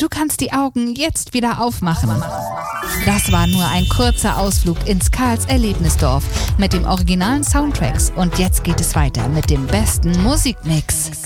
du kannst die Augen jetzt wieder aufmachen. Das war nur ein kurzer Ausflug ins Karls Erlebnisdorf mit dem originalen Soundtracks. Und jetzt geht es weiter mit dem besten Musikmix.